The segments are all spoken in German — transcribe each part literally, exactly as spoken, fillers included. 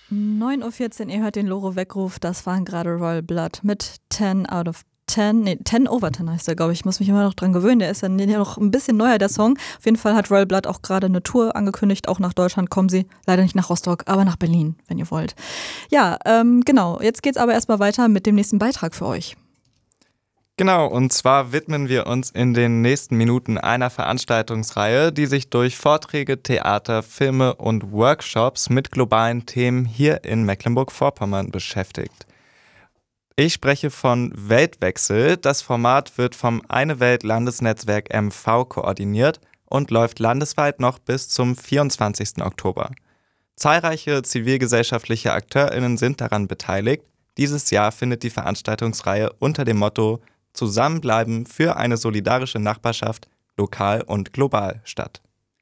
neun Uhr vierzehn, ihr hört den Loro-Weckruf. Das waren gerade Royal Blood mit zehn out of zehn, nee, zehn over zehn heißt der, glaube ich. Ich muss mich immer noch dran gewöhnen. Der ist ja noch ein bisschen neuer, der Song. Auf jeden Fall hat Royal Blood auch gerade eine Tour angekündigt. Auch nach Deutschland kommen sie. Leider nicht nach Rostock, aber nach Berlin, wenn ihr wollt. Ja, ähm, genau. Jetzt geht's aber erstmal weiter mit dem nächsten Beitrag für euch. Genau, und zwar widmen wir uns in den nächsten Minuten einer Veranstaltungsreihe, die sich durch Vorträge, Theater, Filme und Workshops mit globalen Themen hier in Mecklenburg-Vorpommern beschäftigt. Ich spreche von Weltwechsel. Das Format wird vom Eine Welt Landesnetzwerk M V koordiniert und läuft landesweit noch bis zum vierundzwanzigsten Oktober. Zahlreiche zivilgesellschaftliche AkteurInnen sind daran beteiligt. Dieses Jahr findet die Veranstaltungsreihe unter dem Motto Zusammenbleiben für eine solidarische Nachbarschaft, lokal und global statt.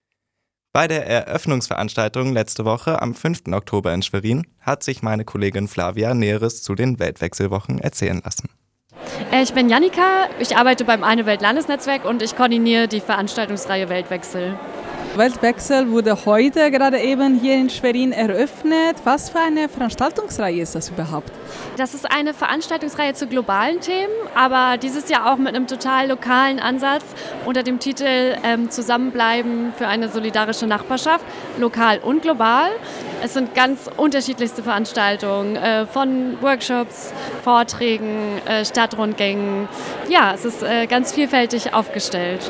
Bei der Eröffnungsveranstaltung letzte Woche am fünften Oktober in Schwerin hat sich meine Kollegin Flavia Näheres zu den Weltwechselwochen erzählen lassen. Ich bin Jannika, ich arbeite beim Eine Welt Landesnetzwerk und ich koordiniere die Veranstaltungsreihe Weltwechsel. Weltwechsel wurde heute gerade eben hier in Schwerin eröffnet. Was für eine Veranstaltungsreihe ist das überhaupt? Das ist eine Veranstaltungsreihe zu globalen Themen, aber dieses Jahr auch mit einem total lokalen Ansatz unter dem Titel ähm, Zusammenbleiben für eine solidarische Nachbarschaft, lokal und global. Es sind ganz unterschiedlichste Veranstaltungen, äh, von Workshops, Vorträgen, äh, Stadtrundgängen. Ja, es ist äh, ganz vielfältig aufgestellt.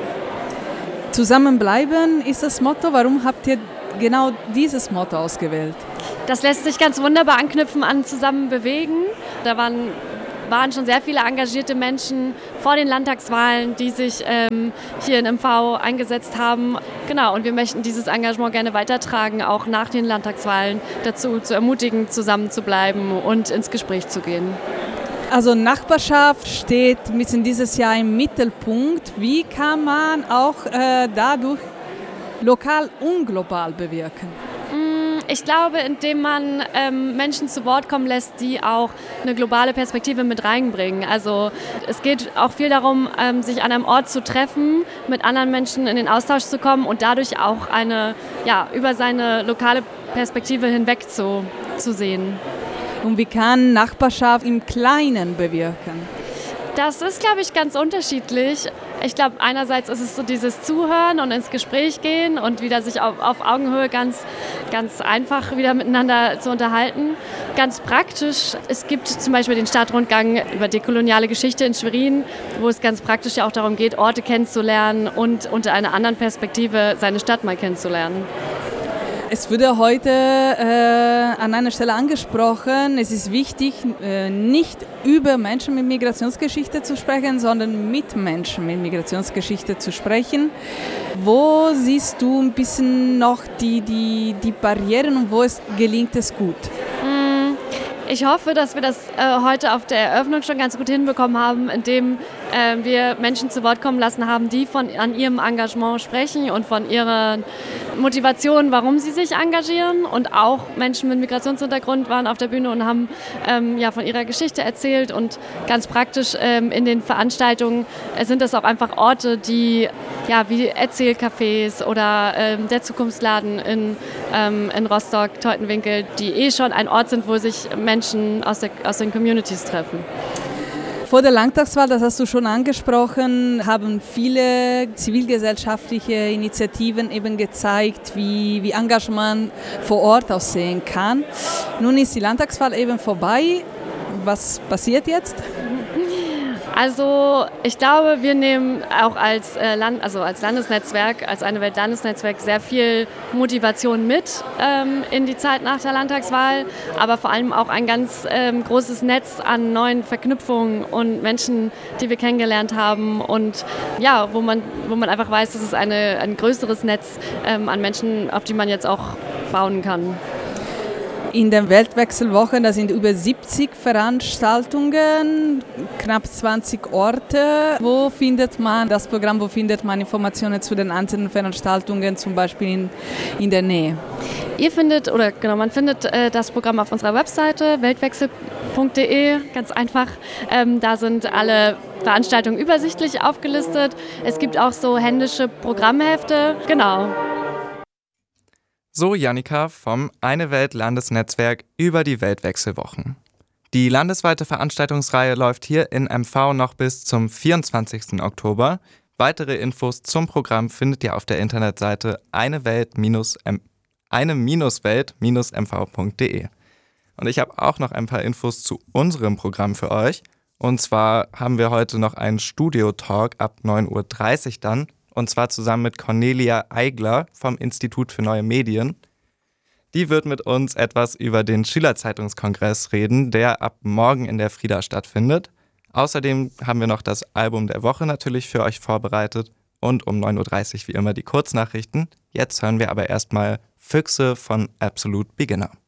Zusammenbleiben ist das Motto. Warum habt ihr genau dieses Motto ausgewählt? Das lässt sich ganz wunderbar anknüpfen an Zusammenbewegen. Da waren, waren schon sehr viele engagierte Menschen vor den Landtagswahlen, die sich ähm, hier in M V eingesetzt haben. Genau, und wir möchten dieses Engagement gerne weitertragen, auch nach den Landtagswahlen dazu zu ermutigen, zusammenzubleiben und ins Gespräch zu gehen. Also Nachbarschaft steht ein bisschen dieses Jahr im Mittelpunkt. Wie kann man auch äh, dadurch lokal und global bewirken? Ich glaube, indem man ähm, Menschen zu Wort kommen lässt, die auch eine globale Perspektive mit reinbringen. Also es geht auch viel darum, ähm, sich an einem Ort zu treffen, mit anderen Menschen in den Austausch zu kommen und dadurch auch eine, ja, über seine lokale Perspektive hinweg zu, zu sehen. Und wie kann Nachbarschaft im Kleinen bewirken? Das ist, glaube ich, ganz unterschiedlich. Ich glaube, einerseits ist es so dieses Zuhören und ins Gespräch gehen und wieder sich auf, auf Augenhöhe ganz, ganz einfach wieder miteinander zu unterhalten. Ganz praktisch, es gibt zum Beispiel den Stadtrundgang über dekoloniale Geschichte in Schwerin, wo es ganz praktisch ja auch darum geht, Orte kennenzulernen und unter einer anderen Perspektive seine Stadt mal kennenzulernen. Es wurde heute äh, an einer Stelle angesprochen, es ist wichtig, äh, nicht über Menschen mit Migrationsgeschichte zu sprechen, sondern mit Menschen mit Migrationsgeschichte zu sprechen. Wo siehst du ein bisschen noch die, die, die Barrieren und wo es gelingt es gut? Ich hoffe, dass wir das äh, heute auf der Eröffnung schon ganz gut hinbekommen haben, indem äh, wir Menschen zu Wort kommen lassen haben, die von an ihrem Engagement sprechen und von ihrer Motivation, warum sie sich engagieren. Und auch Menschen mit Migrationshintergrund waren auf der Bühne und haben ähm, ja, von ihrer Geschichte erzählt. Und ganz praktisch ähm, in den Veranstaltungen äh, sind das auch einfach Orte, die ja, wie Erzählcafés oder ähm, der Zukunftsladen in, ähm, in Rostock, Teutenwinkel, die eh schon ein Ort sind, wo sich Menschen aus, der, aus den Communities treffen. Vor der Landtagswahl, das hast du schon angesprochen, haben viele zivilgesellschaftliche Initiativen eben gezeigt, wie, wie Engagement vor Ort aussehen kann. Nun ist die Landtagswahl eben vorbei. Was passiert jetzt? Also ich glaube, wir nehmen auch als, äh, Land, also als Landesnetzwerk, als Eine Welt Landesnetzwerk sehr viel Motivation mit ähm, in die Zeit nach der Landtagswahl, aber vor allem auch ein ganz ähm, großes Netz an neuen Verknüpfungen und Menschen, die wir kennengelernt haben und ja, wo man, wo man einfach weiß, dass es eine, ein größeres Netz ähm, an Menschen, auf die man jetzt auch bauen kann. In den Weltwechselwochen, da sind über siebzig Veranstaltungen, knapp zwanzig Orte. Wo findet man das Programm, wo findet man Informationen zu den einzelnen Veranstaltungen, zum Beispiel in, in der Nähe? Ihr findet, oder genau, man findet äh, das Programm auf unserer Webseite weltwechsel punkt de, ganz einfach. Ähm, da sind alle Veranstaltungen übersichtlich aufgelistet. Es gibt auch so händische Programmhefte, genau. So, Jannika vom Eine Welt Landesnetzwerk über die Weltwechselwochen. Die landesweite Veranstaltungsreihe läuft hier in M V noch bis zum vierundzwanzigsten Oktober. Weitere Infos zum Programm findet ihr auf der Internetseite eine Welt Welt M V punkt de. Und ich habe auch noch ein paar Infos zu unserem Programm für euch. Und zwar haben wir heute noch einen Studio-Talk ab neun Uhr dreißig dann. Und zwar zusammen mit Cornelia Eigler vom Institut für Neue Medien. Die wird mit uns etwas über den Schülerzeitungskongress reden, der ab morgen in der Frida stattfindet. Außerdem haben wir noch das Album der Woche natürlich für euch vorbereitet. Und um neun Uhr dreißig wie immer die Kurznachrichten. Jetzt hören wir aber erstmal Füchse von Absolute Beginner.